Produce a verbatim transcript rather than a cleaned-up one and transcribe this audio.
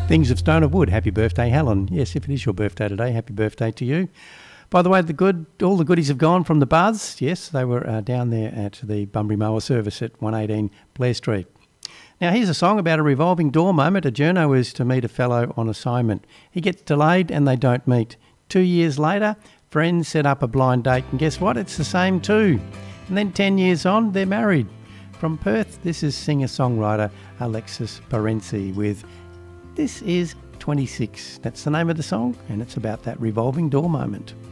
Things of Stone of Wood. Happy birthday, Helen. Yes, if it is your birthday today, happy birthday to you. By the way, the good, all the goodies have gone from the Buzz. Yes, they were uh, down there at the Bunbury Mower Service at one eighteen Blair Street. Now, here's a song about a revolving door moment. A journo is to meet a fellow on assignment. He gets delayed and they don't meet. Two years later, friends set up a blind date and guess what? It's the same too. And then ten years on, they're married. From Perth, this is singer-songwriter Alexis Parenzi with This Is twenty-six. That's the name of the song, and it's about that revolving door moment.